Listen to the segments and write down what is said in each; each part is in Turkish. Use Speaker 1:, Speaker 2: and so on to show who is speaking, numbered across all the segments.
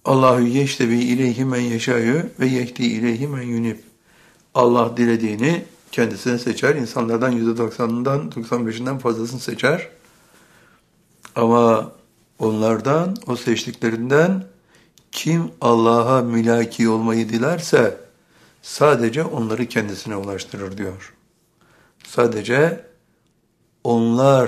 Speaker 1: Allahu yeştebi ileyhi men yeşâ'yu ve yehdi ileyhi men yunib. Allah dilediğini kendisine seçer. İnsanlardan %90'ından 95'inden fazlasını seçer. Ama onlardan, o seçtiklerinden kim Allah'a mülaki olmayı dilerse sadece onları kendisine ulaştırır diyor. Sadece onlar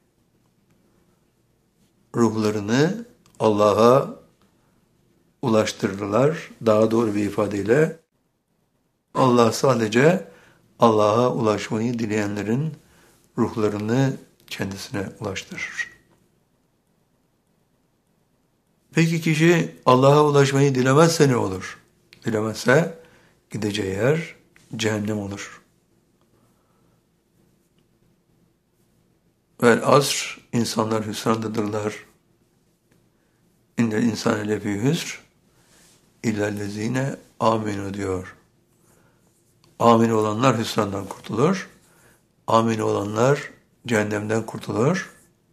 Speaker 1: ruhlarını Allah'a ulaştırırlar. Daha doğru bir ifadeyle Allah sadece Allah'a ulaşmayı dileyenlerin ruhlarını kendisine ulaştırır. Peki kişi Allah'a ulaşmayı dilemezse ne olur? Dilemezse gideceği yer cehennem olur. Vel asr, insanlar hüsrandadırlar. İnnel insane lefî hüsr illellezîne âmenû diyor. Amin olanlar hüsrandan kurtulur. Amin olanlar cehennemden kurtulur.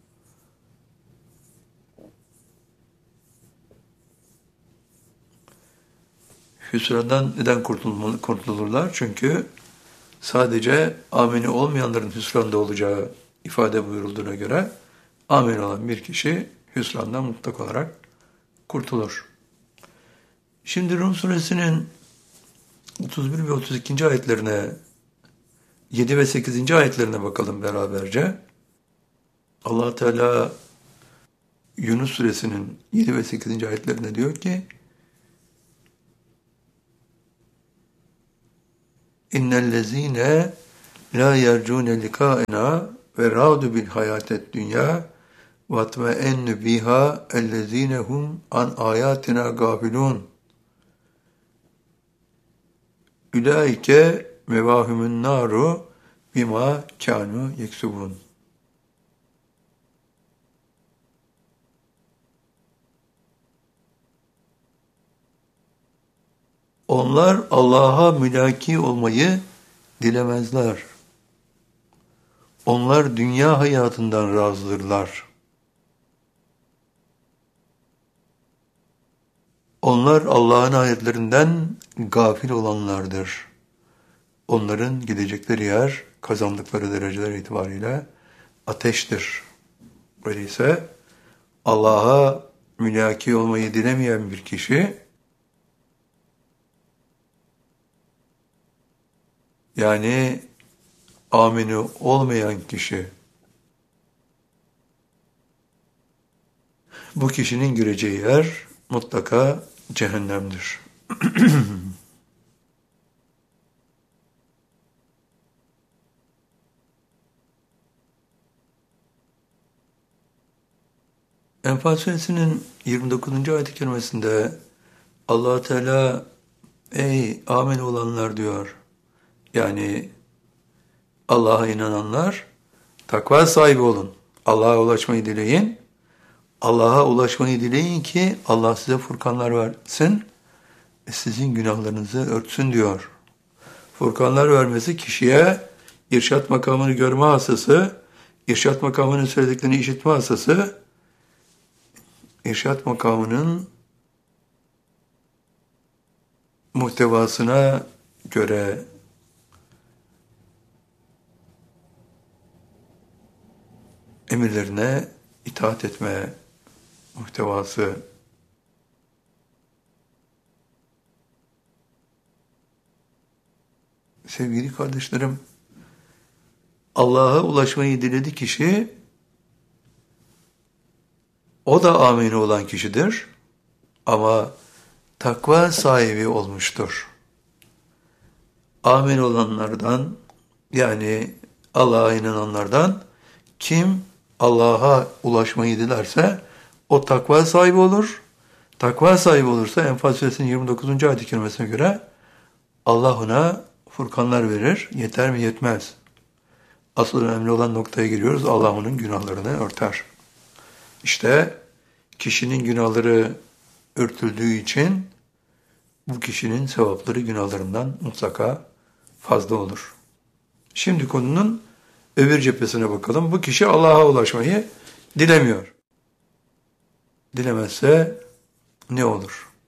Speaker 1: Hüsrandan neden kurtulurlar? Çünkü sadece amini olmayanların hüsranda olacağı ifade buyurulduğuna göre amin olan bir kişi hüsrandan mutlak olarak kurtulur. Şimdi Rum suresinin 31 ve 32. ayetlerine, 7 ve 8. ayetlerine bakalım beraberce. Allah Teala Yunus suresinin 7 ve 8. ayetlerinde diyor ki: İnnellezîne lâ yercûne likâena ve râdu bil hayâted dünya ve atme'ennu biha ellezîne hum an âyâtina gâfilûn. Ulaike mevâhumun nâru bima kânû yeksubûn. Onlar Allah'a mülaki olmayı dilemezler. Onlar dünya hayatından razıdırlar. Onlar Allah'ın ayetlerinden gafil olanlardır. Onların gidecekleri yer, kazandıkları dereceler itibariyle ateştir. Öyleyse Allah'a mülaki olmayı dilemeyen bir kişi, yani amini olmayan kişi, bu kişinin gireceği yer mutlaka cehennemdir. Enfal suresinin 29. ayet-i kerimesinde Allah Teala ey amin olanlar diyor. Yani Allah'a inananlar takva sahibi olun. Allah'a ulaşmayı dileyin. Allah'a ulaşmayı dileyin ki Allah size furkanlar versin, sizin günahlarınızı örtsün diyor. Furkanlar vermesi kişiye irşat makamını görme hasası, irşat makamının söylediklerini işitme hasası, irşat makamının muhtevasına göre emirlerine itaat etme muhtevası. Sevgili kardeşlerim, Allah'a ulaşmayı diledi kişi, o da amini olan kişidir ama takva sahibi olmuştur. Amin olanlardan, yani Allah'a inananlardan kim Allah'a ulaşmayı dilerse o takva sahibi olur. Takva sahibi olursa Enfal suresinin 29. ayet-i kerimesine göre Allah ona furkanlar verir. Yeter mi? Yetmez. Asıl önemli olan noktaya giriyoruz. Allah onun günahlarını örter. İşte kişinin günahları örtüldüğü için bu kişinin sevapları günahlarından mutlaka fazla olur. Şimdi konunun öbür cephesine bakalım. Bu kişi Allah'a ulaşmayı dilemiyor. Dilemezse ne olur?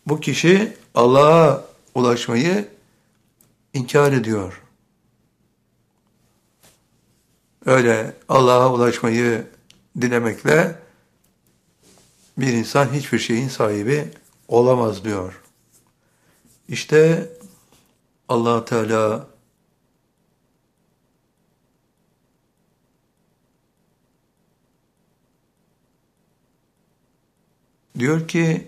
Speaker 1: Bu kişi Allah'a ulaşmayı inkar ediyor. Öyle Allah'a ulaşmayı dilemekle bir insan hiçbir şeyin sahibi olamaz diyor. İşte Allah Teala diyor ki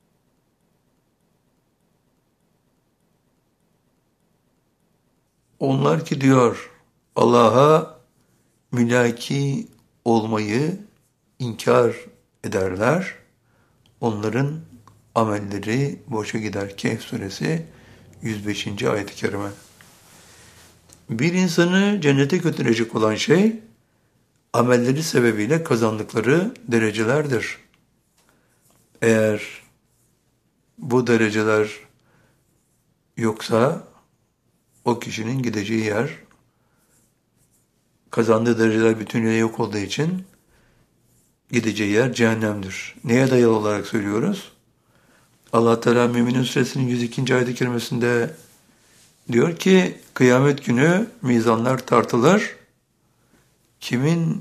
Speaker 1: onlar ki diyor Allah'a mülaki olmayı inkar ederler. Onların amelleri boşa gider. Kehf suresi 105. ayet-i kerime. Bir insanı cennete götürecek olan şey amelleri sebebiyle kazandıkları derecelerdir. Eğer bu dereceler yoksa o kişinin gideceği yer, kazandığı dereceler bütünüyle yok olduğu için gideceği yer cehennemdir. Neye dayalı olarak söylüyoruz? Allah Teala Mü'minin Suresinin 102. ayet-i kerimesinde diyor ki kıyamet günü mizanlar tartılır. Kimin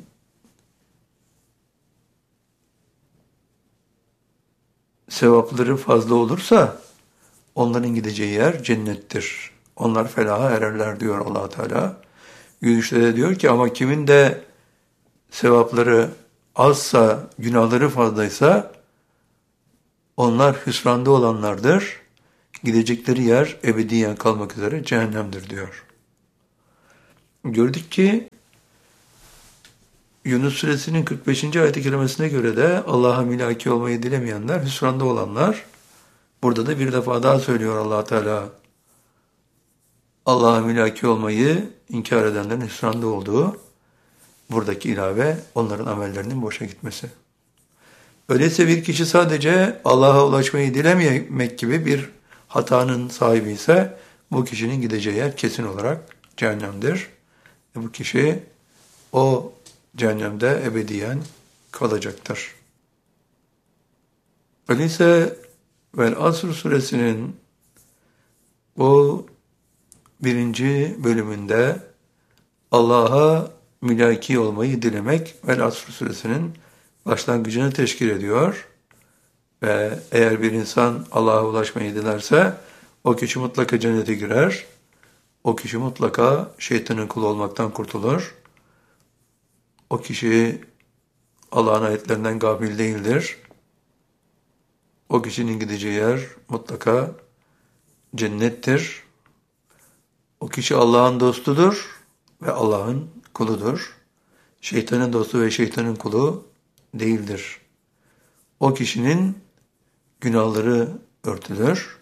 Speaker 1: sevapları fazla olursa onların gideceği yer cennettir. Onlar felaha ererler diyor Allah Teala. Yürüyüşte de diyor ki ama kimin de sevapları azsa, günahları fazlaysa onlar hüsranda olanlardır. Gidecekleri yer ebediyen kalmak üzere cehennemdir diyor. Gördük ki Yunus Suresinin 45. ayet-i kerimesine göre de Allah'a mülaki olmayı dilemeyenler, hüsranda olanlar. Burada da bir defa daha söylüyor Allah Teala. Allah'a mülaki olmayı inkar edenlerin hüsranda olduğu, buradaki ilave onların amellerinin boşa gitmesi. Öyleyse bir kişi sadece Allah'a ulaşmayı dilememek gibi bir hatanın sahibi ise bu kişinin gideceği yer kesin olarak cehennemdir. Bu kişi o cehennemde ebediyen kalacaktır. Öyleyse Vel Asr suresinin bu 1. bölümünde Allah'a mülaki olmayı dilemek Vel Asr suresinin başlangıcını teşkil ediyor. Ve eğer bir insan Allah'a ulaşmayı dilerse o kişi mutlaka cennete girer. O kişi mutlaka şeytanın kulu olmaktan kurtulur. O kişi Allah'ın ayetlerinden gafil değildir. O kişinin gideceği yer mutlaka cennettir. O kişi Allah'ın dostudur ve Allah'ın kuludur. Şeytanın dostu ve şeytanın kulu değildir. O kişinin günahları örtülür.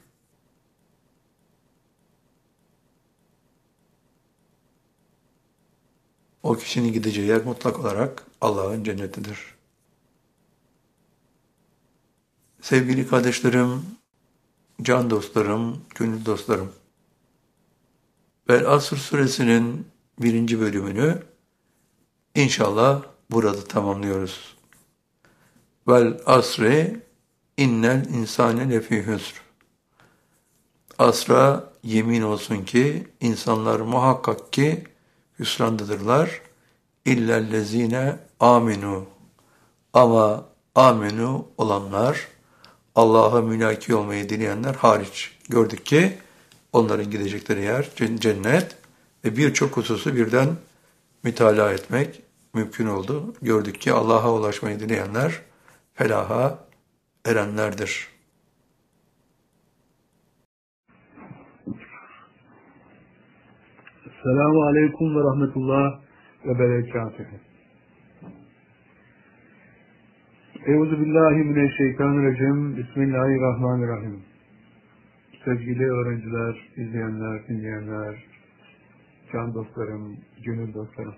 Speaker 1: O kişinin gideceği yer mutlak olarak Allah'ın cennetidir. Sevgili kardeşlerim, can dostlarım, gönül dostlarım. Vel Asr suresinin 1. bölümünü inşallah burada tamamlıyoruz. Vel asri innel insane lefî hüsr. Asra yemin olsun ki insanlar muhakkak ki hüsrandadırlar. İllellezine aminu. Ama aminu olanlar, Allah'a mülaki olmayı dileyenler hariç. Gördük ki onların gidecekleri yer cennet ve birçok hususu birden mütalaa etmek mümkün oldu. Gördük ki Allah'a ulaşmayı dileyenler felaha erenlerdir.
Speaker 2: Selamun Aleyküm ve Rahmetullah ve Berekatuhu. Euzubillahimineşşeytanirracim. Bismillahirrahmanirrahim. Sevgili öğrenciler, izleyenler, dinleyenler, can dostlarım, gönül dostlarım.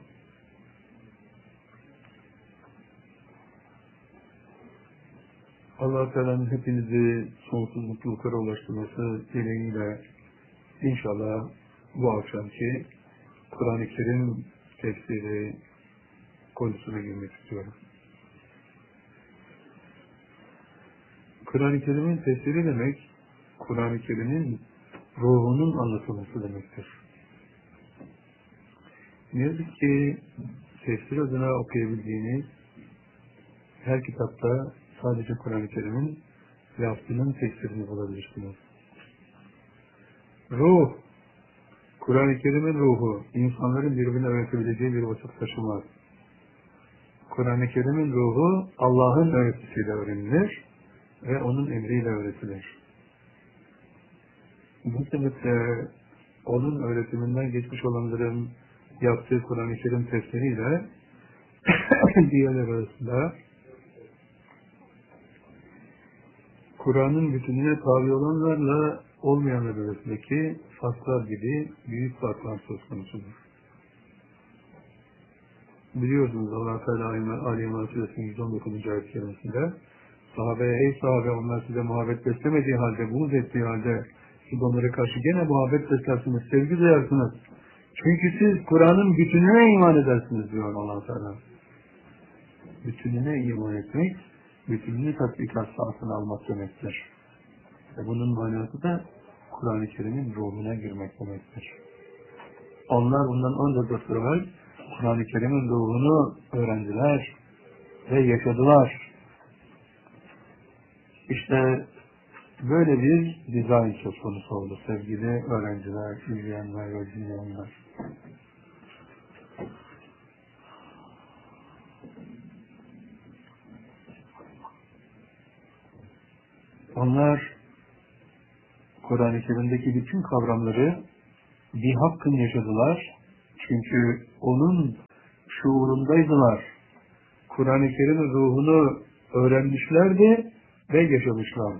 Speaker 2: Allah-u Teala'nın hepinizi sonsuz mutluluklara ulaştırması dileğiyle inşallah bu akşamki Kur'an-ı Kerim tefsiri konusuna girmek istiyorum. Kur'an-ı Kerim'in tefsiri demek, Kur'an-ı Kerim'in ruhunun anlatılması demektir. Ne yazık ki tefsir adına okuyabildiğiniz her kitapta sadece Kur'an-ı Kerim'in lafzının tefsirini bulabilirsiniz. Ruh, Kur'an-ı Kerim'in ruhu, insanların birbirine öğretebileceği bir vasıf taşımaz. Kur'an-ı Kerim'in ruhu Allah'ın öğretisiyle öğrenilir ve onun emriyle öğretilir. Bu sebeple onun öğretiminden geçmiş olanların yaptığı Kur'an-ı Kerim tefsiriyle diğerler arasında Kur'an'ın bütününe tabi olanlarla olmayanlar arasındaki farklar gibi büyük farklar söz konusudur. Biliyorsunuz Allah-u Teala Ali İmran Suresinin 119. ayet-i kerimesinde sahabeye, ey sahabe, onlar size muhabbet beslemediği halde, buğz ettiği halde siz onlara karşı gene muhabbet beslersiniz, sevgi duyarsınız. Çünkü siz Kur'an'ın bütününe iman edersiniz diyor Allah-u Teala. Bütününe iman etmek, bütününü tatbikat sahasına almak demektir. Ve bunun manası da Kur'an-ı Kerim'in ruhuna girmek demektir. Onlar bundan 14 asır evvel Kur'an-ı Kerim'in ruhunu öğrendiler ve yaşadılar. İşte böyle bir dizayn söz konusu oldu sevgili öğrenciler, izleyenler ve dinleyenler. Onlar Kur'an-ı Kerim'deki bütün kavramları bir hakkın yaşadılar. Çünkü onun şuurundaydılar. Kur'an-ı Kerim'in ruhunu öğrenmişlerdi ve yaşamışlardı.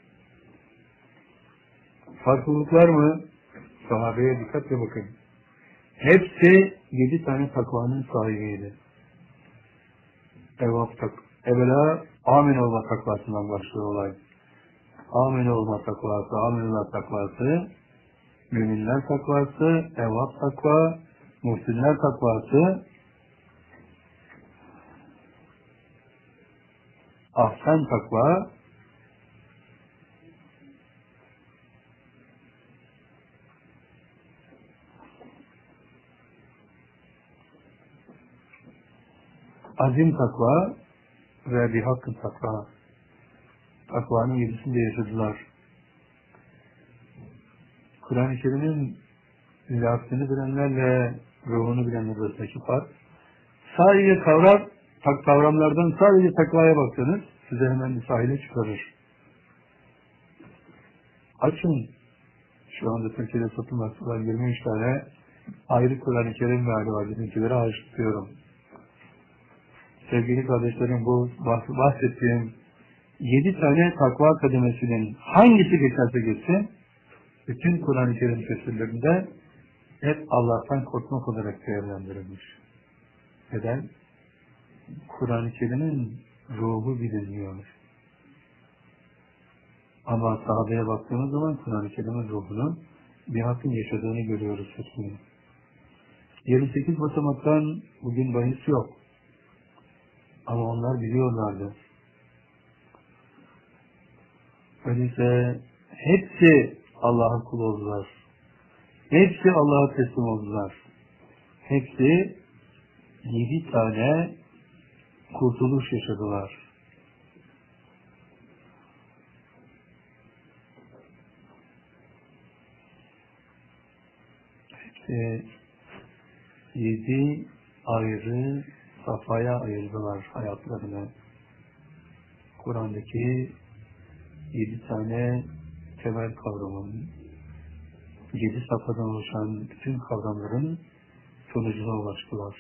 Speaker 2: Farklılıklar mı? Sahabeye dikkatle bakın. Hepsi 7 tane takvanın sahibiydi. Evvela amin olma takvasından başlıyor olay. Amin olma takvası, aminullah takvası, müminler takvası, evvab takva, muhsinler takvası, ahsen takva, azim takva ve bir hakkın takva. Takvanın 7'sinde yaşadılar. Kur'an-ı Kerim'in lafzını bilenlerle ruhunu bilenler arasındaki fark. Sadece kavramlardan sadece takvaya baksanız size hemen bir sahile çıkarır. Açın. Şu anda Türkiye'de satılmakta olan 23 tane ayrı Kur'an-ı Kerim meali var. Bizimkilere açıklıyorum. Sevgili kardeşlerim, bu bahsettiğim 7 tane takva kademesinin hangisi geçerse geçsin, bütün Kur'an-ı Kerim tefsirlerinde hep Allah'tan korkmak olarak değerlendirilmiş. Neden? Kur'an-ı Kerim'in ruhu bilinmiyor. Ama sahabeye baktığımız zaman Kur'an-ı Kerim'in ruhunu bir hakkın yaşadığını görüyoruz hepsini. 28 basamaktan bugün bahis yok. Ama onlar biliyorlardı. Öyleyse hepsi Allah'a kul oldular. Hepsi Allah'a teslim oldular. Hepsi 7 tane kurtuluş yaşadılar. Hepsi 7 ayrı safhaya ayırdılar hayatlarını. Kur'an'daki 7 tane temel kavramın, 7 safhadan oluşan bütün kavramların sonucuna ulaştılar.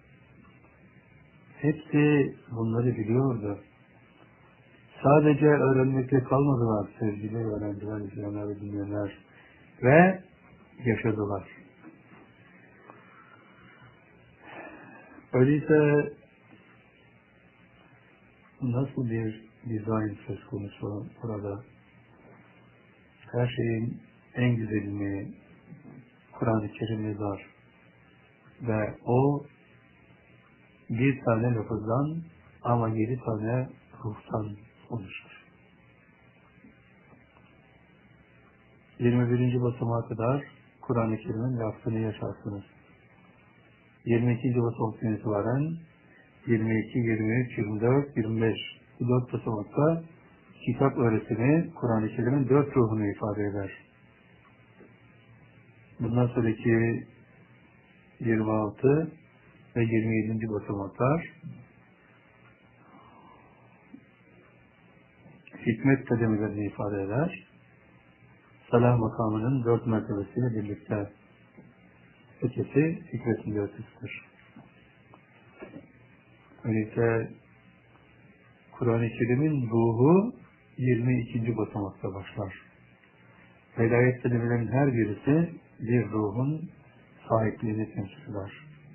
Speaker 2: Hepsi bunları biliyordu. Sadece öğrenmekle kalmadılar sevgili öğrenciler, izleyenler ve dinleyenler. Ve yaşadılar. Öyleyse nasıl bir dizayn söz konusu burada? Her şeyin en güzelini Kur'an-ı Kerim'de var. Ve o bir tane lafızdan ama 7 tane ruhtan oluşur. 21. basamağa kadar Kur'an-ı Kerim'in lafzını yaşarsınız. 22. basamaktan itibaren 22, 23, 24, 25 bu 4 basamakta kitap öğretimi Kur'an-ı Kerim'in 4 ruhunu ifade eder. Bundan sonraki 26 ve 27. basamaklar hikmet kademelerini ifade eder. Salah makamının 4 mertebesiyle birlikte ötesi hikmetin bir ötesidir. Öyleyse Kur'an-ı Kerim'in ruhu 22. basamakta başlar. Velayet kelimelerinin her birisi bir ruhun sahipliğini temsil eder.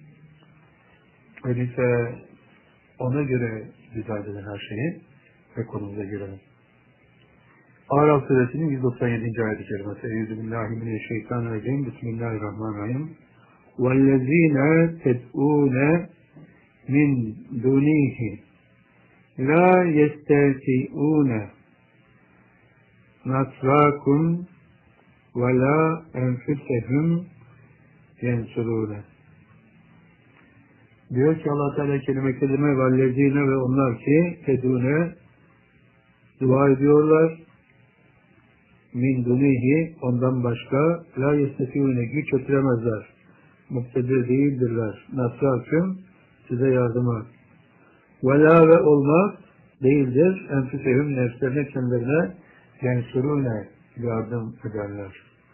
Speaker 2: Öyleyse ona göre güzel edilir her şeyi ve konumuza girelim. Araf suresinin 197. ayet-i kerimesi. Euzubillahimineşşeytanirracim. Bismillahirrahmanirrahim. وَالَّذ۪ينَ تَدْعُونَ مِنْ دُونِهِ لَا يَسْتَطِيعُونَ نَصْرَكُمْ وَلَا أَنْفُسَهُمْ يَنْصُرُونَ. Diyor ki Allah Teala kelime وَالَّذ۪ينَ ve onlar ki tedûne dua ediyorlar min dunihi ondan başka la yestefîûne güç getiremezler. Muktedir değildirler. Nasrâküm size yardıma. Ve la ve olmak değildir. Enfüsehüm nefslerine kendilerine yensurûne yardım ederler.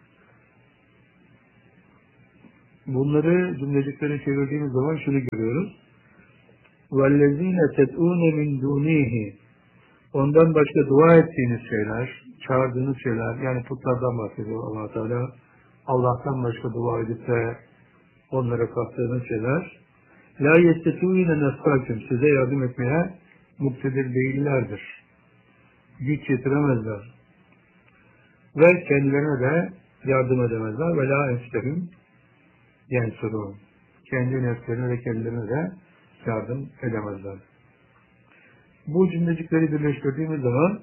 Speaker 2: Bunları cümlecikleri çevirdiğimiz zaman şunu görüyoruz. وَالَّذ۪ينَ تَدْعُونَ مِنْ دُونِهِ ondan başka dua ettiğiniz şeyler, çağırdığınız şeyler, yani putlardan bahsediyor Allah Teala. Allah'tan başka dua edip de onlara kaptığınız şeyler, la yestetûine nesfâküm size yardım etmeye muktedir değillerdir. Güç yetiremezler. Ve kendilerine de yardım edemezler. Ve la enfsehüm yensurûn. Kendi nefslerine ve kendilerine de yardım edemezler. Bu cümlecikleri birleştirdiğimiz zaman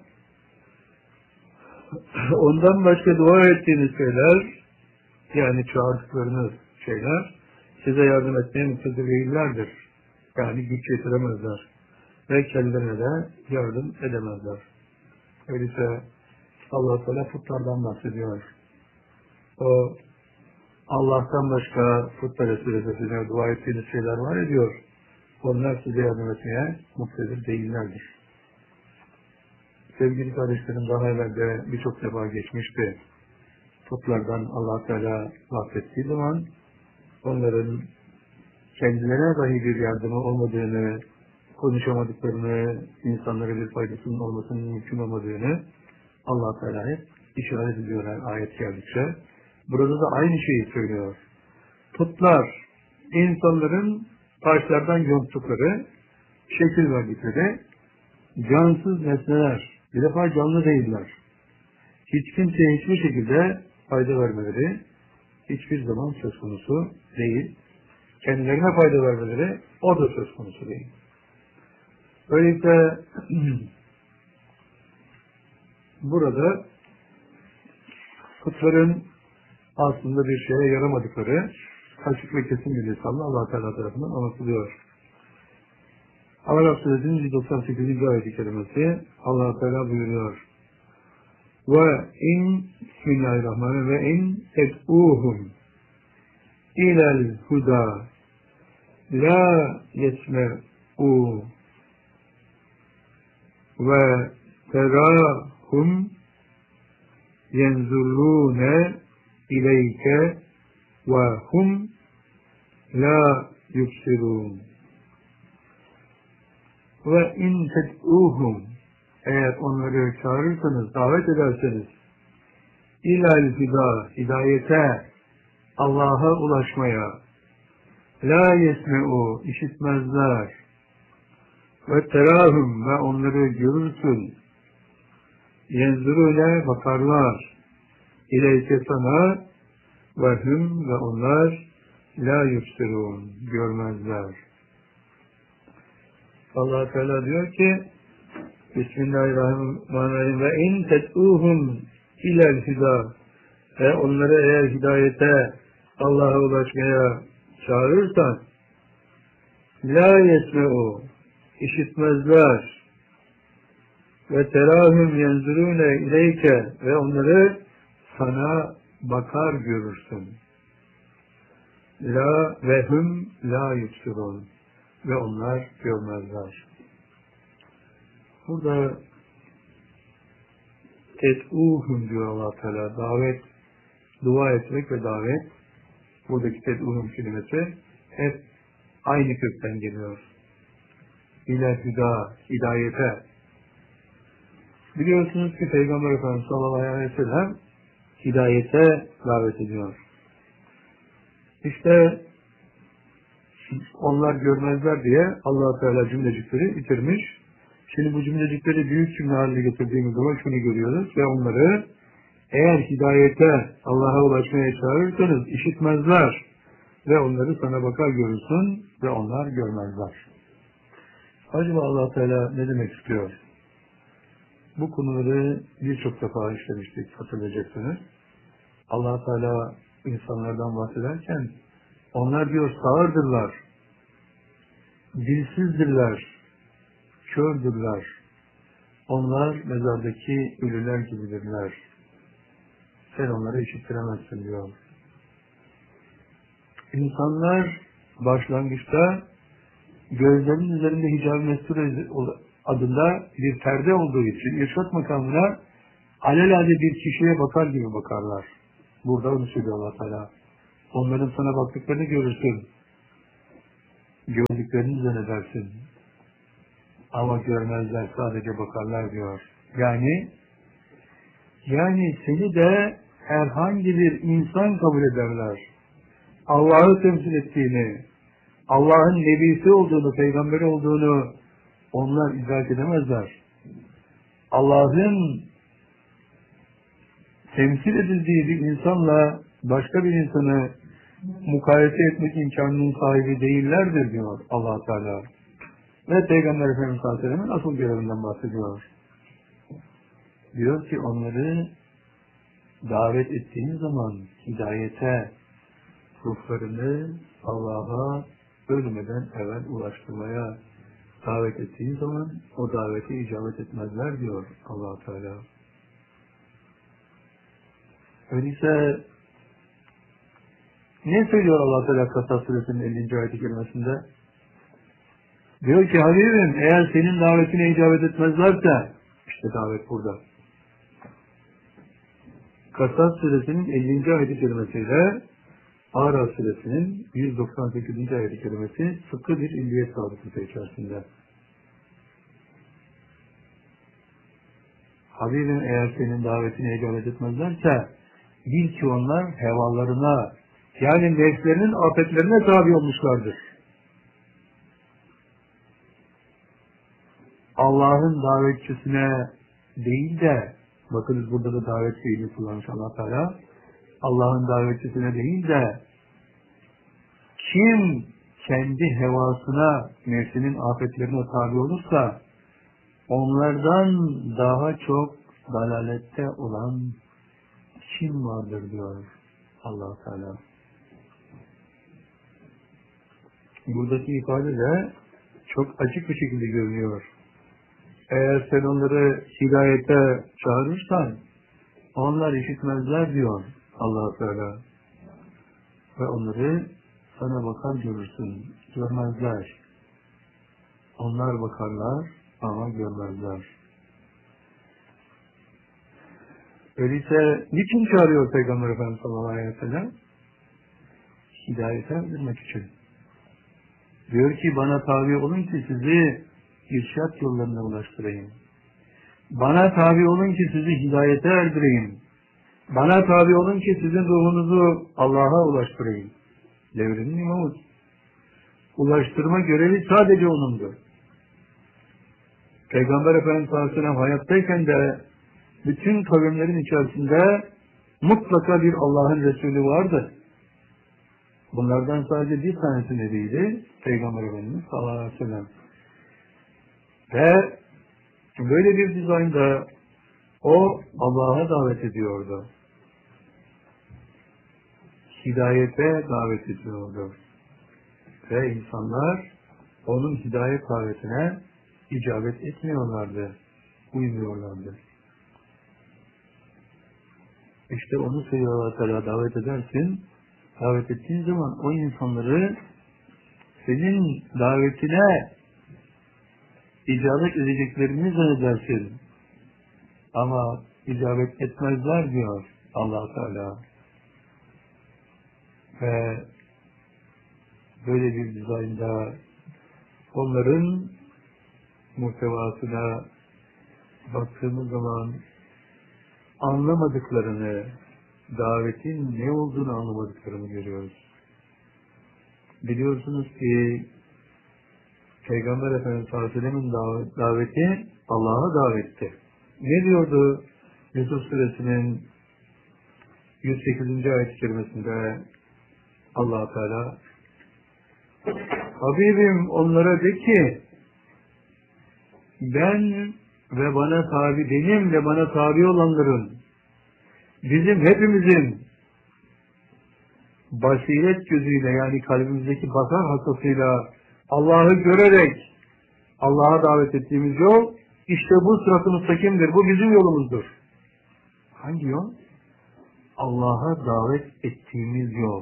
Speaker 2: ondan başka dua ettiğiniz şeyler, yani çağırdıklarınız şeyler size yardım etmeye muktedir değillerdir. Yani güç yetiremezler ve kendilerine de yardım edemezler. Öyleyse Allah-u Teala putlardan bahsediyor. O Allah'tan başka putlara süresine dua ettiğiniz şeyler var ya diyor. Onlar size yardım etmeye muktedir değillerdir. Sevgili kardeşlerim, daha evvel de birçok defa geçmişti. Putlardan Allah Teala bahsettiği zaman onların kendilerine dahi bir yardımı olmadığını, konuşamadıklarını, insanlara bir faydasının olmasının mümkün olmadığını Allah Teala hep işaret ediyor ayet geldikçe. Burada da aynı şeyi söylüyor. Putlar, insanların taşlardan yonttukları, şekil verdikleri cansız nesneler, bir defa canlı değiller. Hiç kimseye hiçbir şekilde fayda vermeleri hiçbir zaman söz konusu değil. Kendilerine fayda vermeleri o da söz konusu değil. Böylelikle burada putların aslında bir şeye yaramadıkları açık ve kesin bir lisanla Allah Teala tarafından anlatılıyor. Araf suresinin 198. ayet-i kerimesi Allah Teala buyuruyor. Ve in Bismillahirrahmanirrahim ve in ted'uhum ilel huda la yesme'u ve terahum yenzurune ileyke ve hum la yubsirun. Ve in ted'uhum eğer onları çağırırsanız, davet ederseniz ilal hida, hidayete, Allah'a ulaşmaya la yesme'u, işitmezler ve terahum ve onları görürsün yenzurune, bakarlar ileyke sana ve hum ve onlar la yubsirun, görmezler. Allah Teala diyor ki Bismillahirrahmanirrahim ve in ted'uhum ilel hida ve onları eğer hidayete, Allah'a ulaşmaya çağırırsan la yesme'u, işitmezler, ve terahüm yenzurune ileyke, ve onları sana bakar görürsün. La ve hum la yubsirun, ve onlar görmezler. Burada ted'uhum diyor Allah Teala, davet, dua etmek ve davet. Buradaki ted'uhum kelimesi hep aynı kökten geliyor. İle hüda, hidayete. Biliyorsunuz ki Peygamber Efendimiz sallallahu aleyhi ve sellem hidayete davet ediyor. İşte onlar görmezler diye Allah Teala cümlecikleri bitirmiş. Şimdi bu cümlecikleri büyük cümle haline getirdiğimiz zaman şunu görüyoruz ve onları eğer hidayete, Allah'a ulaşmaya çağırırsanız işitmezler ve onları sana bakar görürsün ve onlar görmezler. Acaba Allah Teala ne demek istiyor? Bu konuları birçok defa işlemiştik, hatırlayacaksınız. Allah Teala insanlardan bahsederken onlar diyor sağırdırlar, dilsizdirler, kördürler. Onlar mezardaki ölüler gibidirler. Sen onları işittiremezsin diyor. İnsanlar başlangıçta gözlerinin üzerinde hicab-ı mestur adında bir perde olduğu için irşad makamına alelade bir kişiye bakar gibi bakarlar. Burada onu söylüyor Allah Teala. Onların sana baktıklarını görürsün. Gördüklerini zannedersin. Ama görmezler, sadece bakarlar diyor. Yani seni de herhangi bir insan kabul ederler. Allah'ı temsil ettiğini, Allah'ın nebisi olduğunu, peygamberi olduğunu onlar idrak edemezler. Allah'ın temsil edildiği bir insanla başka bir insanı mukayese etmek imkanının sahibi değillerdir diyor Allah Teala. Ve Peygamber Efendimiz sallallahu aleyhi ve sellem'in asıl görevinden bahsediyor. Diyor ki onları davet ettiğin zaman hidayete, ruhlarını Allah'a ölmeden evvel ulaştırmaya davet ettiğin zaman o davete icabet etmezler diyor Allah Teala. Öyleyse ne söylüyor Allah Teala Kasas suresinin 50. ayet-i kerimesinde? Diyor ki Habibim eğer senin davetine icabet etmezlerse, işte davet burada. Kasas suresinin 50. ayet-i kerimesiyle Araf suresinin 198. ayet-i kerimesi sıkı bir illiyet sabıkası içerisinde. Habibim eğer senin davetine icabet etmezlerse bil ki onlar hevalarına, yani nefslerinin afetlerine tabi olmuşlardır. Allah'ın davetçisine değil de, bakınız burada da davet fiili kullanmış Allah Teala, Allah'ın davetçisine değil de kim kendi hevasına, nefsinin afetlerine tabi olursa onlardan daha çok dalalette olan kim vardır diyor Allah Teala. Buradaki ifade de çok açık bir şekilde görünüyor. Eğer sen onları hidayete çağırırsan onlar işitmezler diyor Allah Teala. Ve onları sana bakar görürsün, görmezler. Onlar bakarlar ama görmezler. Öyleyse niçin çağırıyor Peygamber Efendimiz sallallahu aleyhi ve sellem? Hidayete erdirmek için. Diyor ki bana tabi olun ki sizi irşad yollarına ulaştırayım. Bana tabi olun ki sizi hidayete erdireyim. Bana tabi olun ki sizin ruhunuzu Allah'a ulaştırayım. Devrenin imamı. Ulaştırma görevi sadece O'nundur. Peygamber Efendimiz sallallahu aleyhi ve sellem hayattayken de bütün kavimlerin içerisinde mutlaka bir Allah'ın Resulü vardı. Bunlardan sadece bir tanesi nebiydi? Peygamber Efendimiz sallallahu aleyhi ve sellem. Ve böyle bir dizaynda o Allah'a davet ediyordu. hidayete davet ediyordu. Ve insanlar onun hidayet davetine icabet etmiyorlardı, uymuyorlardı. İşte onu söylüyor Allah Teala, davet edersin, davet ettiğin zaman o insanları senin davetine icabet edeceklerini zannedersin. Ama icabet etmezler diyor Allah Teala. Ve böyle bir dizaynda onların muhtevasına baktığımız zaman anlamadıklarını, davetin ne olduğunu anlamadıklarını görüyoruz. Biliyorsunuz ki Peygamber Efendimiz Aleyhisselam'ın daveti Allah'a davetti. Ne diyordu Yusuf Suresinin 108. ayet-i kerimesinde Allah Teala? Habibim onlara de ki ben ve bana tabi, benim ve bana tabi olanların, bizim hepimizin basiret gözüyle, yani kalbimizdeki basar hastasıyla Allah'ı görerek Allah'a davet ettiğimiz yol, işte bu sırat-ı müstakimdir. Bu bizim yolumuzdur. Hangi yol? Allah'a davet ettiğimiz yol.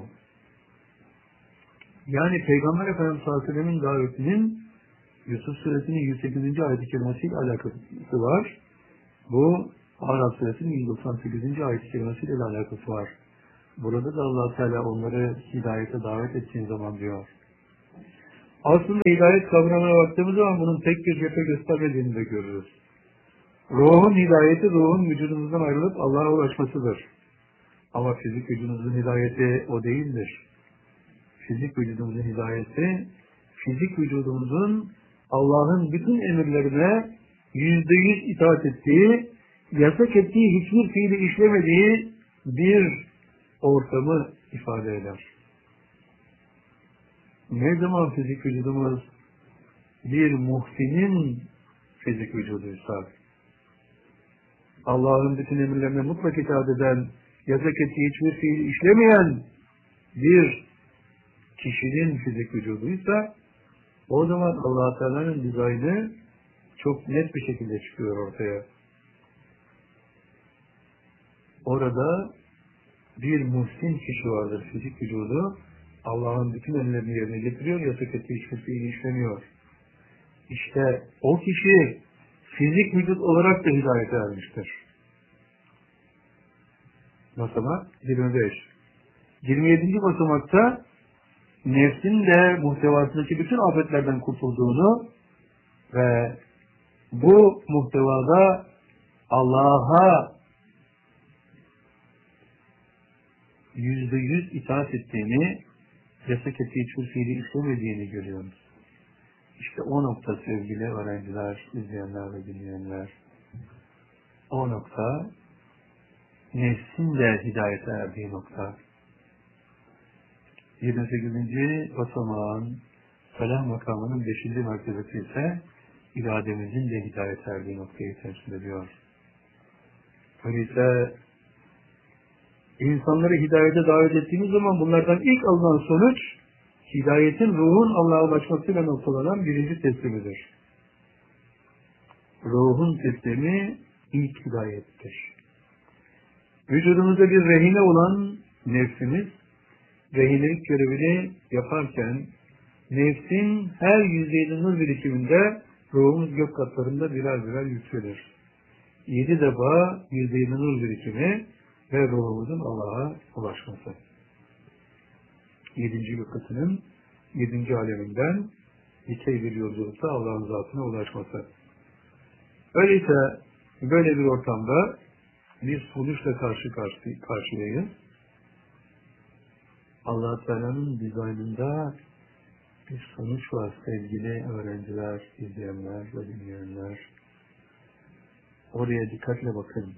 Speaker 2: Yani Peygamber Efendimiz sallallahu aleyhi ve sellem'in davetinin Yusuf Suresinin 108. ayet-i kerimesiyle alakası var. Bu Araf Suresinin 198. ayet-i kerimesiyle alakası var. Burada da Allah Teala onları hidayete davet ettiğin zaman diyor. Aslında hidayet kavramına baktığımız zaman bunun tek bir cephe göstermediğini de görürüz. Ruhun hidayeti, ruhun vücudumuzdan ayrılıp Allah'a ulaşmasıdır. Ama fizik vücudumuzun hidayeti o değildir. Fizik vücudumuzun hidayeti, fizik vücudumuzun Allah'ın bütün emirlerine %100 itaat ettiği, yasak ettiği hiçbir fiili işlemediği bir ortamı ifade eder. Ne zaman fizik vücudumuz bir muhsinin fizik vücuduysa, Allah'ın bütün emirlerine mutlak itaat eden, yasak ettiği hiçbir fiil işlemeyen bir kişinin fizik vücuduysa, o zaman Allah Teala'nın dizaynı çok net bir şekilde çıkıyor ortaya. Orada bir muhsin kişi vardır, fizik vücudu. Allah'ın bütün emirlerini yerine getiriyor, yasak ettiği hiçbir fiil işlemiyor. İşte o kişi fizik vücut olarak da hidayete ermiştir. Basamak 25. 27. basamakta nefsin de muhtevasındaki bütün afetlerden kurtulduğunu ve bu muhtevada Allah'a %100 itaat ettiğini, yasak ettiği hiçbir fiili işlemediğini görüyoruz. İşte o nokta sevgili öğrenciler, izleyenler ve dinleyenler. O nokta nefsin de hidayete erdiği nokta. 28. basamağın felah makamının 5. mertebesi ise irademizin de hidayete erdiği noktayı temsil ediyor. Öyleyse insanları hidayete davet ettiğimiz zaman bunlardan ilk alınan sonuç, hidayetin ruhun Allah'a ulaşmasıyla noktalanan birinci teslimidir. Ruhun teslimi ilk hidayettir. Vücudumuzda bir rehine olan nefsimiz, rehinelik görevini yaparken, nefsin her %7 nur birikiminde ruhumuz gök katlarında birer birer yükselir. 7 defa %7 nur birikimi ve ruhumuzun Allah'a ulaşması. 7. gök katının 7. aleminden dikey bir yolculukta Allah'ın zatına ulaşması. Öyleyse böyle bir ortamda bir sonuçla karşı karşıyayız. Allah Teala'nın dizaynında bir sonuç var sevgili öğrenciler, izleyenler ve dinleyenler. Oraya dikkatle bakın.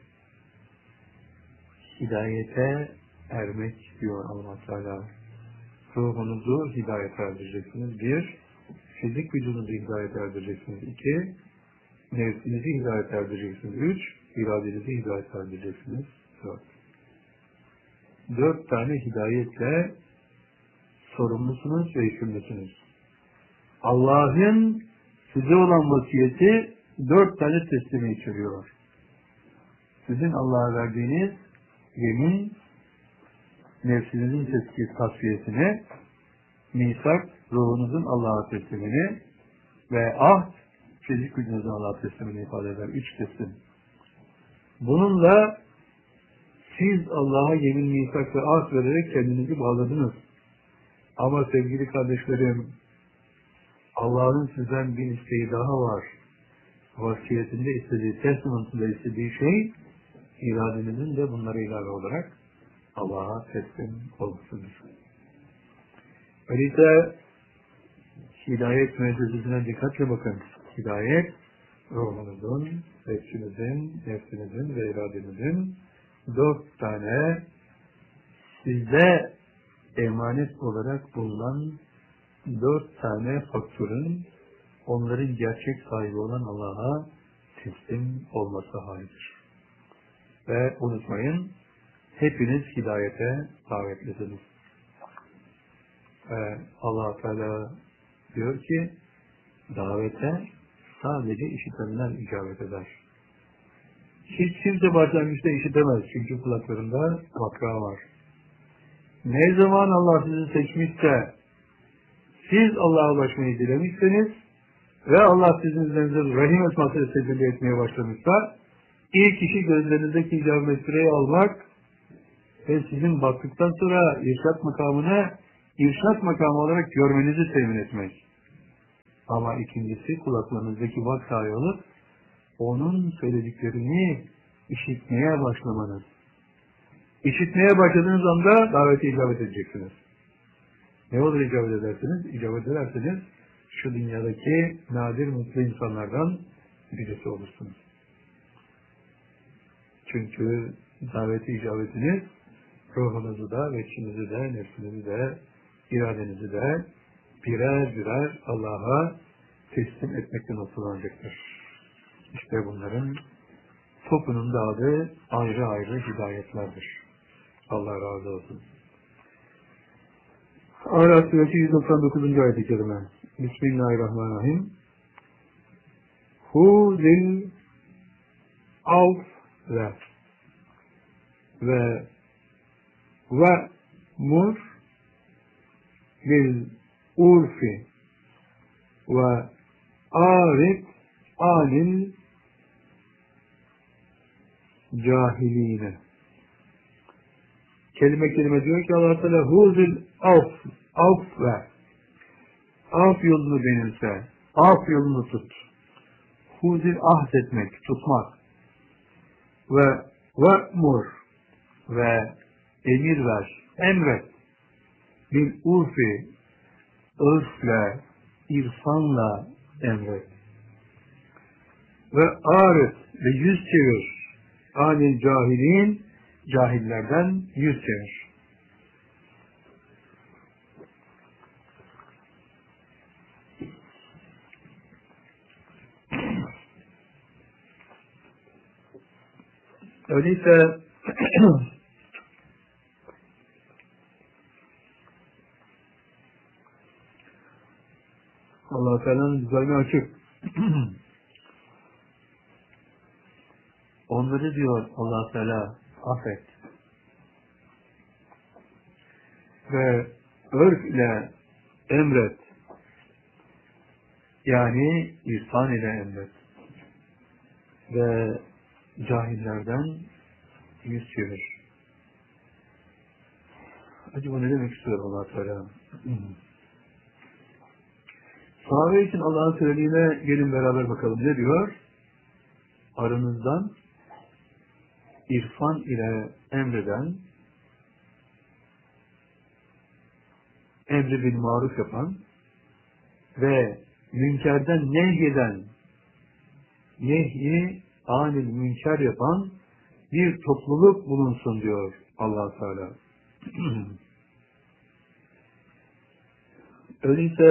Speaker 2: Hidayete ermek diyor Allah Teala. Ruhunuzu hidayete erdireceksiniz. 1. Fizik vücudunuzu hidayete erdireceksiniz. 2. Nefsinizi hidayete erdireceksiniz. 3. İradenizi hidayete erdireceksiniz. 4. 4 tane hidayetle sorumlusunuz ve yükümlüsünüz. Allah'ın size olan vasiyeti 4 tane teslimi içeriyor. Sizin Allah'a verdiğiniz yemin, nefsinizin tasfiyesini, misak, ruhunuzun Allah'a teslimini ve ahd, fizik gücünüzün Allah'a teslimini ifade eder. 3 teslim. Bununla siz Allah'a yemin, misak ve ahd vererek kendinizi bağladınız. Ama sevgili kardeşlerim, Allah'ın sizden bir isteği daha var. Vasiyetinde istediği, testamenında istediği şey, iradenizin de bunlara ilave olarak Allah'a teslim olmasıdır. Öyleyse hidayet meclisine dikkatle bakın. Hidayet, ruhunuzun, nefsinizin ve iradenizin 4 tane sizde emanet olarak bulunan 4 tane faktörün onların gerçek sahibi olan Allah'a teslim olması halidir. Ve unutmayın, hepiniz hidayete davetlisiniz. Allah Teala diyor ki, davete sadece işitenler icabet eder. Hiç kimse başlangıçta işitemez çünkü kulaklarında vakra var. Ne zaman Allah sizi seçmişse, siz Allah'a ulaşmayı dilemişseniz ve Allah sizin üzerinize rahim esmasıyla tecelli etmeye başlamışsa, ilk işi gözlerinizdeki icab-ı mesfireyi almak ve sizin baktıktan sonra irşat makamına irşat makamı olarak görmenizi temin etmek. Ama ikincisi kulaklarınızdaki vakrayı alıp onun söylediklerini işitmeye başlamanız. İşitmeye başladığınız anda davete icabet edeceksiniz. Ne olur icabet edersiniz? İcabet ederseniz şu dünyadaki nadir mutlu insanlardan birisi olursunuz. Çünkü daveti icabetiniz ruhunuzu da, veçinizi de, nefsinizi de, iradenizi de birer birer Allah'a teslim etmekle nasılanacaktır. İşte bunların topunun da adı ayrı ayrı hidayetlerdir. Allah razı olsun. Araf suresi 199. ayet-i kerime. Bismillahirrahmanirrahim. Hu zil af ve mur bil urfi ve arid anil cahiline. Kelime diyor ki Allah Teala huzil af ve af yolunu benimse, af yolunu tut. Huzil ahd etmek, tutmak ve mur ve emir ver, emret. Bil urfi, örfle, irfanla emret. Ve aret ve yüz çevir. Anil cahilin, cahillerden yüz çevir. Öyleyse Allah-u Teala'nın düzeni açık. Onları diyor Allah-u Teala affet. Ve örf ile emret. Yani ihsan ile emret. Ve cahillerden yüz çevir. Acaba ne demek istiyor Allah-u Teala? Sahabe için Allah'ın söylediğine gelin beraber bakalım. Ne diyor? Aranızdan irfan ile emreden, emri bil maruf yapan ve münkerden nehyeden, nehyi anil münker yapan bir topluluk bulunsun diyor Allah-u Teala. Öyleyse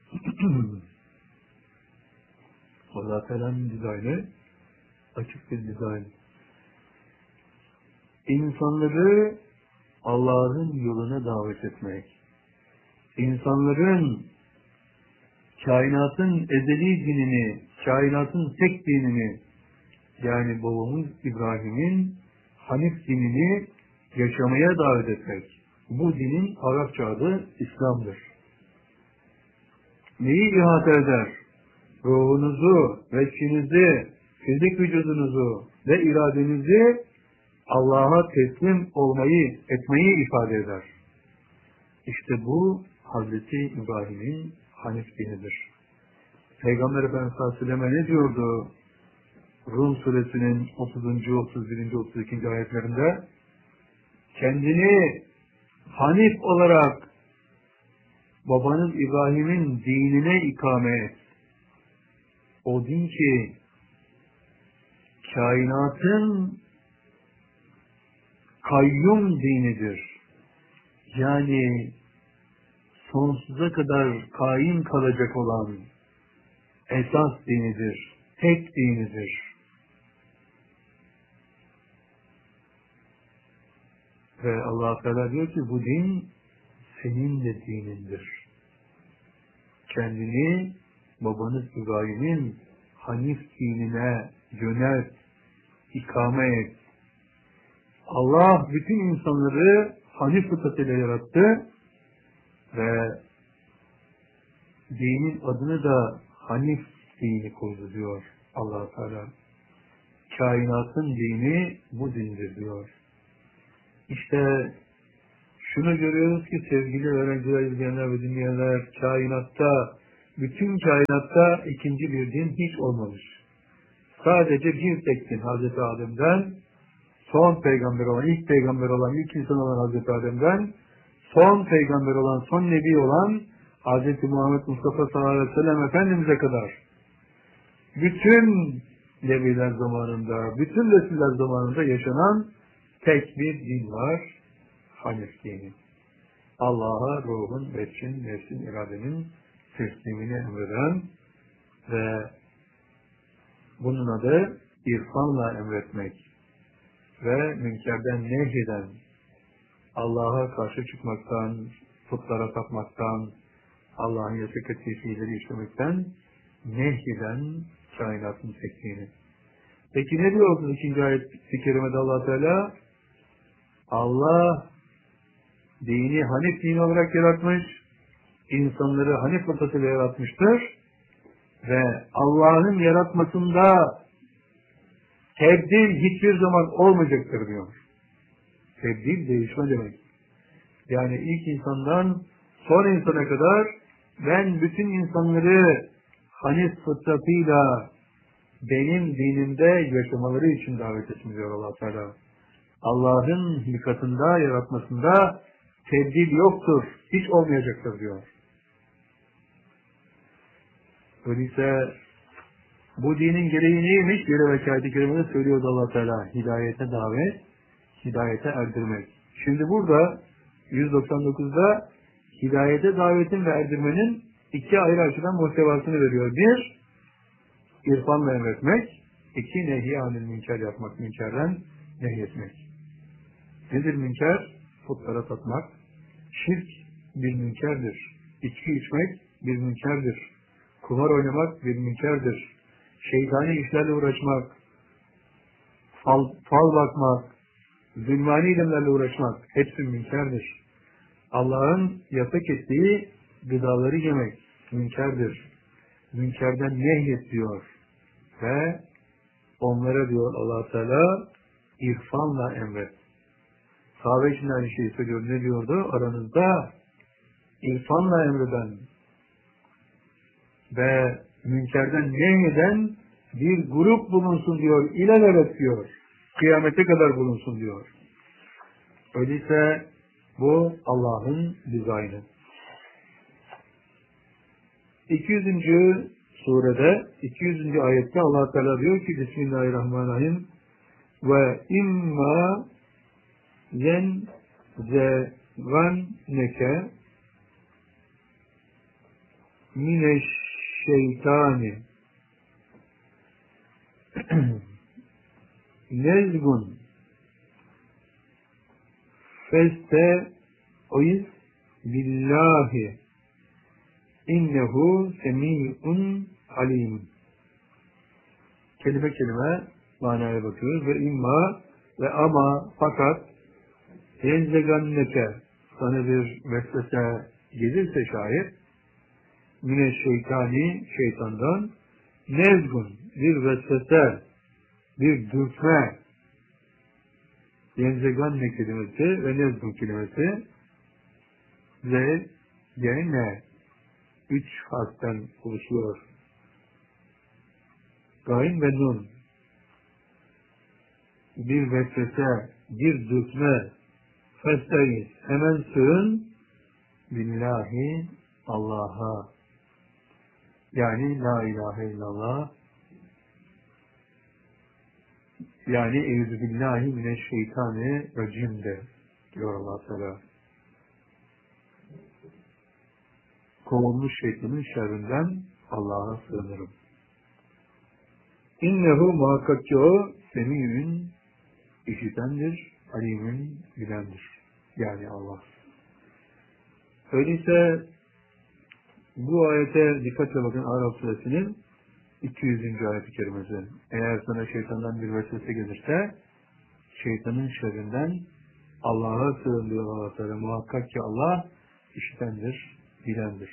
Speaker 2: Allah-u Teala'nın dizaynı açık bir dizayn. İnsanları Allah'ın yoluna davet etmek. İnsanların kainatın ezeli dinini, kainatın tek dinini, yani babamız İbrahim'in Hanif dinini yaşamaya davet etmek. Bu dinin Arapça adı İslam'dır. Neyi ihate eder? Ruhunuzu, veçhinizi, fizik vücudunuzu ve iradenizi Allah'a teslim etmeyi ifade eder. İşte bu Hazreti İbrahim'in Hanif dinidir. Peygamber Efendimiz sallallahu aleyhi ve sellem ne diyordu? Rum suresinin 30. 31. 32. ayetlerinde kendini Hanif olarak babanız İbrahim'in dinine ikame et. O din ki kainatın kayyum dinidir. Yani sonsuza kadar kaim kalacak olan esas dinidir. Tek dinidir. Ve Allah Teala diyor ki bu din senin de dinindir. Kendini babanız İbrahim'in Hanif dinine yönelt, ikame et. Allah bütün insanları Hanif fıtratıyla yarattı ve dinin adını da Hanif dini koydu diyor Allah Teala. Kainatın dini bu dindir diyor. İşte şunu görüyoruz ki sevgili öğrenciler, izleyenler ve dinleyenler, bütün kainatta ikinci bir din hiç olmamış. Sadece bir tek din Hazreti Adem'den, son peygamber olan, ilk peygamber olan, ilk insan olan Hazreti Adem'den, son peygamber olan, son nebi olan Hazreti Muhammed Mustafa sallallahu aleyhi ve sellem Efendimiz'e kadar bütün nebiler zamanında, bütün nesiller zamanında yaşanan tek bir din var. Hanif dini. Allah'a ruhun, veçhin, nefsin, iradenin teslimini emreden ve bunun adı irfanla emretmek ve münkerden nehyeden, Allah'a karşı çıkmaktan, putlara tapmaktan, Allah'ın yasak ettiği şeyleri işlemekten nehyeden kainatın tekliğini. Peki ne diyor ikinci ayet-i kerimede Allah Teala? Allah dini Hanif dini olarak yaratmış, insanları Hanif fıtratıyla yaratmıştır ve Allah'ın yaratmasında tebdil hiçbir zaman olmayacaktır diyor. Tebdil değişme demek. Yani ilk insandan son insana kadar ben bütün insanları Hanif fıtratıyla benim dinimde yaşamaları için davet ettim diyor Allah Teala. Allah'ın hilkatında, yaratmasında tebdil yoktur, hiç olmayacaktır diyor. Öyleyse bu dinin gereği neymiş? Bir evvelki ayet-i kerimede söylüyordu Allah Teala. Hidayete davet, hidayete erdirmek. Şimdi burada 199'da hidayete davetin ve erdirmenin iki ayrı açıdan muhtevasını veriyor. Bir, irfanla emretmek. İki, nehy-i münker yapmak, münkerden nehyetmek. Nedir münker? Putlara tapmak. Şirk bir münkerdir. İçki içmek bir münkerdir. Kumar oynamak bir münkerdir. Şeytani işlerle uğraşmak, fal bakmak, zulmani ilimlerle uğraşmak hepsi münkerdir. Allah'ın yasak ettiği gıdaları yemek münkerdir. Münkerden nehyet diyor. Ve onlara diyor Allah Teala irfanla emret. Sahabe için aynı şeyi söylüyor. Ne diyordu? Aranızda irfanla emreden ve münkerden nehyeden bir grup bulunsun diyor. İlelebet diyor. Kıyamete kadar bulunsun diyor. Öyleyse bu Allah'ın dizaynı. 200. surede 200. ayette Allah Teala diyor ki Bismillahirrahmanirrahim ve imma yenzeganneke mineşşeytani nezgun Festaiz billahi innehu semi'un alim. Kelime kelime manaya bakıyoruz. Ve imma ve ama fakat yenzeganneke sana bir vesvese gelirse şayet mineşşeytani şeytandan nezgun bir vesvese, bir dürtme, yenzeganne kelimesi ve nezgun kelimesi ve gene 3 harften oluşuyor. Gayn ve nun. Bir vesvese, bir dürtme, festaiz, hemen sığın billahi, Allah'a. Yani la ilahe illallah. Yani euzübillahi mineşşeytanirracim de diyor Allah Teala. Kovulmuş şeytanın şerrinden Allah'a sığınırım. İnnehu muhakkak ki o semî'ün işitendir, alimün bilendir. Yani Allah. Öyleyse bu ayete dikkatle bakın, Araf suresinin 200. ayet-i kerimesi. Eğer sana şeytandan bir vesvese gelirse şeytanın şerrinden Allah'a sığın diyor Allah Teala. Muhakkak ki Allah işitendir, bilendir.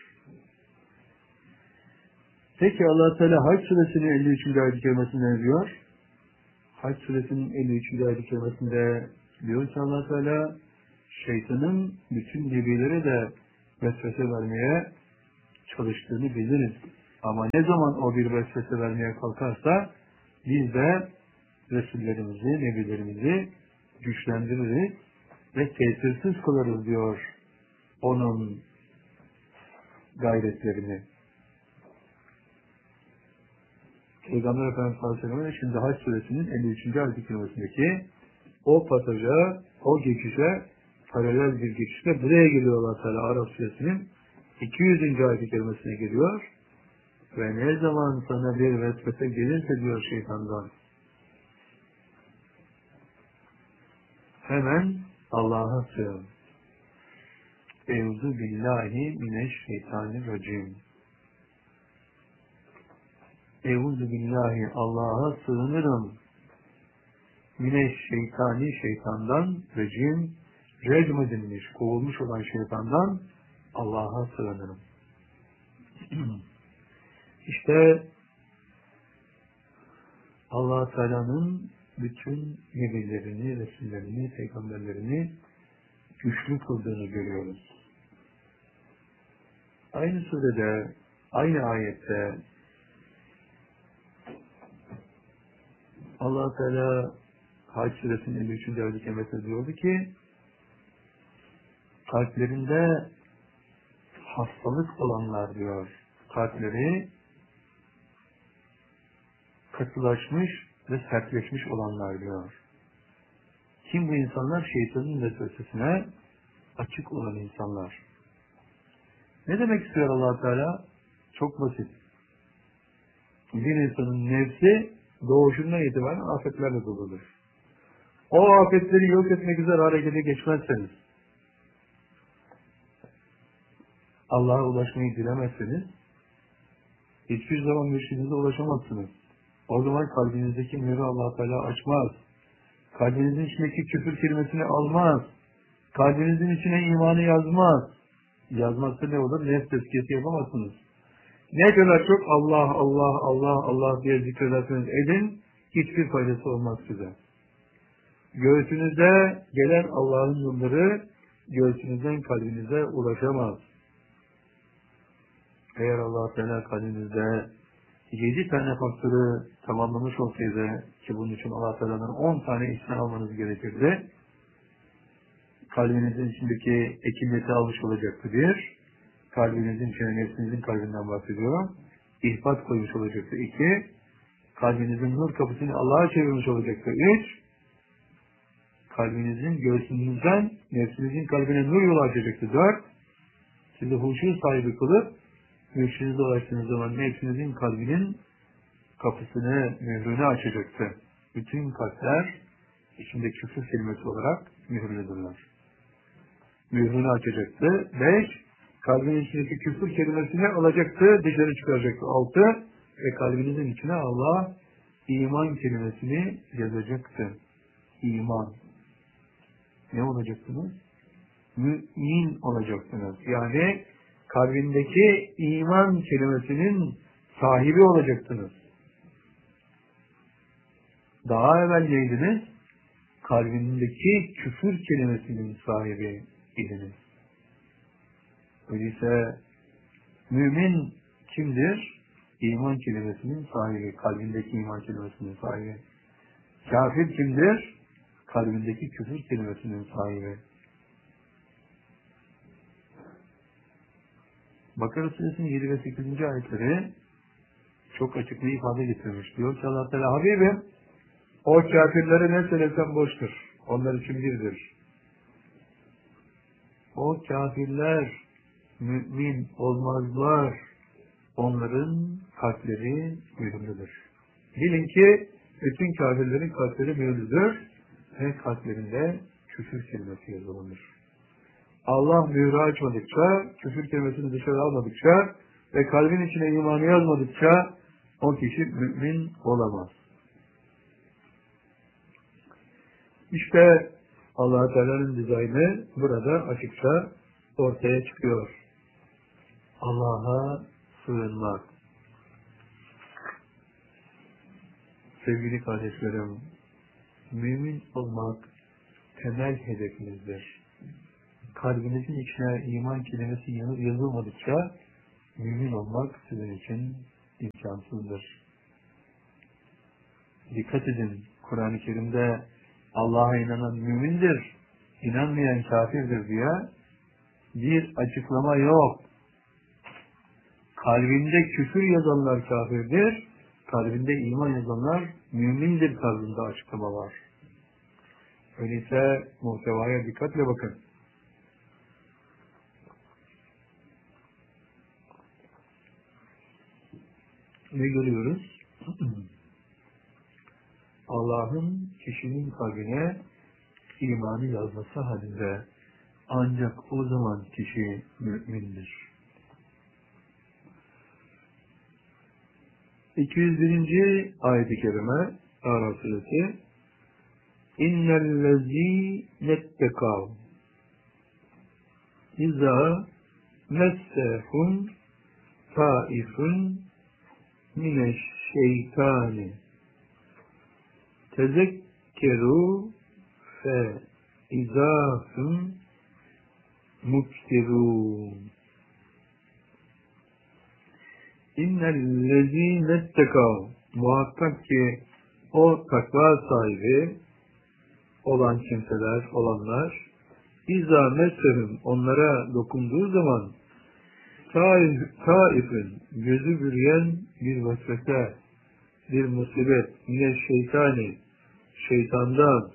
Speaker 2: Peki Allah Teala Hac suresinin 53. ayet-i kerimesinde ne diyor? Hac suresinin 53. ayet-i kerimesinde diyor ki Allah Teala şeytanın bütün nebilere de vesvese vermeye çalıştığını biliriz. Ama ne zaman o bir vesvese vermeye kalkarsa biz de Resullerimizi, Nebilerimizi güçlendiririz ve tesirsiz kılarız diyor onun gayretlerini. Peygamber Efendimiz sallallahu aleyhi ve sellem şimdi Hac suresinin 53. ayet-i kerimesindeki o pasaja, o geçişe paralel bir geçişle buraya geliyor Allah Teala. Araf suresinin 200. ayet-i kerimesine geliyor. Ve ne zaman sana bir vesvese gelirse diyor şeytandan, hemen Allah'a sığın. Euzu billahi mineşşeytanirracim. Euzu billahi, Allah'a sığınırım. Mineşşeytani, şeytandan, racim, recm edilmiş, kovulmuş olan şeytandan Allah'a sığınırım. İşte Allah Teala'nın bütün nebilerini, resullerini, peygamberlerini güçlü kıldığını görüyoruz. Aynı surede, aynı ayette Allah Teala Hac suresinin 53. ayet-i kerimesinde diyordu ki kalplerinde hastalık olanlar diyor, kalpleri katılaşmış ve sertleşmiş olanlar diyor. Kim bu insanlar? Şeytanın vesvesesine açık olan insanlar. Ne demek istiyor Allah Teala? Çok basit. Bir insanın nefsi doğuşundan itibaren afetlerle doludur. O afetleri yok etmek üzere harekete geçmezseniz, Allah'a ulaşmayı dilemezseniz, hiçbir zaman mürşidinize ulaşamazsınız. O zaman kalbinizdeki mührü Allah Teala açmaz. Kalbinizin içindeki küfür kelimesini almaz. Kalbinizin içine imanı yazmaz. Yazmazsa ne olur? Nefs tezkiyesi yapamazsınız. Ne kadar çok Allah, Allah, Allah, Allah diye zikrederseniz edin, hiçbir faydası olmaz size. Göğsünüze gelen Allah'ın nurları göğsünüzden kalbinize ulaşamaz. Eğer Allah Teala kalbinizde 7 tane faktörü tamamlamış olsaydı, ki bunun için Allah Teala'nın 10 tane ihsan almanız gerekirdi, kalbinizin içindeki ekimleti almış olacaktı bir, kalbinizin içine, nefsinizin kalbinden bahsediyorum, ihbat koymuş olacaktı 2, kalbinizin nur kapısını Allah'a çevirmiş olacaktı 3, kalbinizin göğsünüzden nefsinizin kalbine nur yolu açacaktı 4, sizi huşu sahibi kılıp mürşidinize ulaştığınız zaman nefsinizin kalbinin kapısını, mührünü açacaktı. Bütün kalpler içinde küfür kelimesi olarak mührlüdürler. mührünü açacaktı. 5. Kalbinin içindeki küfür kelimesini alacaktı, dışarı çıkaracaktı. 6. Ve kalbinizin içine Allah iman kelimesini yazacaktı. İman. Ne olacaksınız? Mümin olacaksınız. Yani kalbindeki iman kelimesinin sahibi olacaksınız. Daha evvel neydiniz? Kalbindeki küfür kelimesinin sahibi idiniz. Öyleyse mümin kimdir? İman kelimesinin sahibi, kalbindeki iman kelimesinin sahibi. Kafir kimdir? Kalbindeki küfür kelimesinin sahibi. Bakara Suresinin 7 ve 8. ayetleri çok açık bir ifade getirmiş. Diyor ki Allah Teala, Habibim, o kafirlere ne söylesem boştur. Onlar için birdir. O kafirler mümin olmazlar. Onların kalpleri mühürlüdür. Bilin ki bütün kafirlerin kalpleri mühürlüdür ve kalplerinde küfür kelimesi yazılır. Allah mührü açmadıkça, küfür kelimesini dışarı almadıkça ve kalbin içine imanı yazmadıkça o kişi mümin olamaz. İşte Allah Teala'nın dizaynı burada açıkça ortaya çıkıyor. Allah'a sığınmak. Sevgili kardeşlerim, mümin olmak temel hedefimizdir. Kalbinizin içine iman kelimesi yazılmadıkça mümin olmak sizin için imkansızdır. Dikkat edin, Kur'an-ı Kerim'de Allah'a inanan mümindir, inanmayan kafirdir diye bir açıklama yok. Kalbinde küfür yazanlar kafirdir, kalbinde iman yazanlar mümindir tarzında açıklama var. Öyleyse muhtevaya dikkatle bakın. Ne görüyoruz? Allah'ın kişinin kalbine imanı yazması halinde ancak o zaman kişi mümindir. 201. ayet-i kerime Araf suresi İnnellezînettekâv İzâ messehum taifun mineşşeytâni tezekkerû fe izâhum mubsirûn. İnnellezînettekâv muhakkak ki o takva sahibi olan kimseler, olanlar İzâ messehum onlara dokunduğu zaman taifin gözü bürüyen bir vesvese, bir musibet, yine şeytani, şeytandan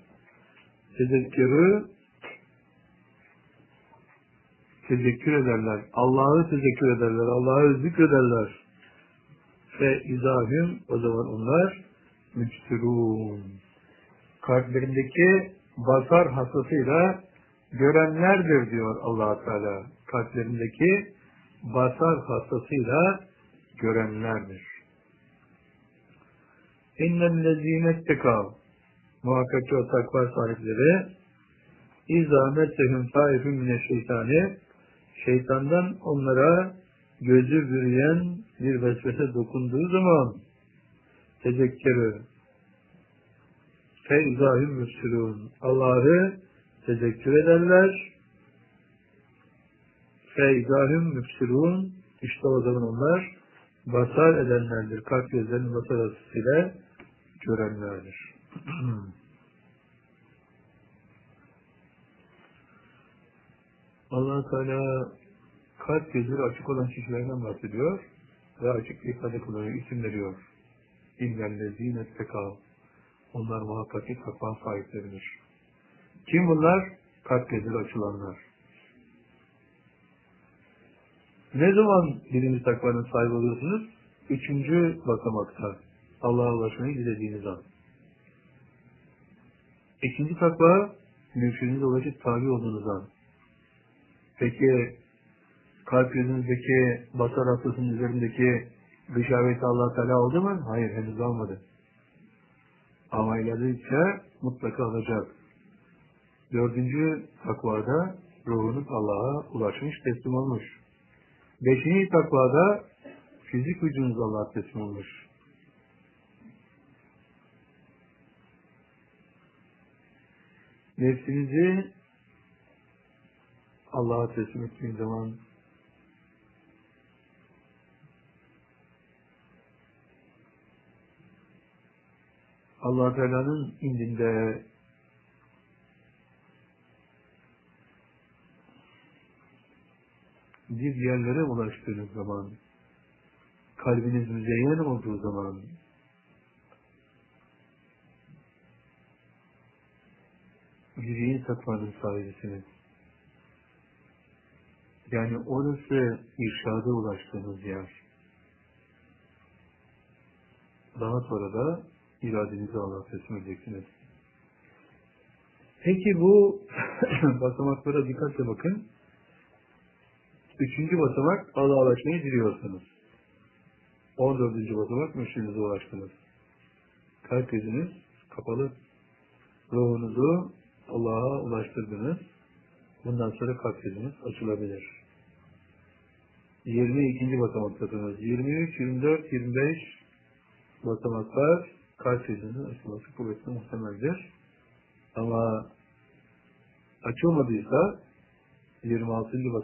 Speaker 2: tezekkür ederler, Allah'ı tezekkür ederler, Allah'ı zikrederler. Fe izahüm o zaman onlar mübsirûn. Kalplerindeki basar hastasıyla görenlerdir diyor Allah Teala. Kalplerindeki basar hastasıyla görenlerdir. İnnellezînettekâv muhakkak ki o takva sahipleri İzâ messehum taifun mineşşeytâni şeytandan onlara gözü bürüyen bir vesvese dokunduğu zaman tezekkerü fe izâhum mübsirûn Allah'ı tezekkür ederler fe izâhum mübsirûn işte o zaman onlar basar edenlerdir. Kalp gözlerinin basar hastasıyla görenlerdir. Allah Teala kalp gözleri açık olan kişilerden bahsediyor ve açık ifade kullanıyor, isim veriyor. İnnellezînettekâv onlar muhakkak ki takva sahipleridir. Kim bunlar? Kalp gözleri açılanlar. Ne zaman birinci takvanın sahibi oluyorsunuz? 3. basamakta. Allah'a ulaşmayı dilediğiniz an. 2. takva mürşidinize ulaşıp tabi olduğunuz an. Peki kalp yüzünüzdeki basar hastasının üzerindeki gışaveti Allah Teala aldı mı? Hayır, henüz almadı. Ama ilerledikçe mutlaka alacak. 4. takvada ruhunuz Allah'a ulaşmış, teslim olmuş. 5. takvada fizik vücudunuz Allah'a teslim olmuş. Nefsinizi Allah'a teslim ettiğiniz zaman Allah Teala'nın indinde bir yerlere ulaştığınız zaman, kalbiniz müzeyyen olduğu zaman, yüreğin takvanın sahibisiniz. Yani orası irşada ulaştığınız yer. Daha sonra da iradenizi Allah'a teslim edeceksiniz. Peki bu basamaklara dikkatle bakın. 3. basamak Allah'a ulaşmayı diliyorsunuz. 14. basamak mürşidinize ulaştınız. Kalp yüzünüz kapalı. Ruhunuzu Allah'a ulaştırdınız. Bundan sonra kalp yüzünüz açılabilir. 22. basamaktasınız. 23, 24, 25 basamaklar kalp yüzünün açılması kuvvetli muhtemeldir. Ama açılmadıysa 26. basamak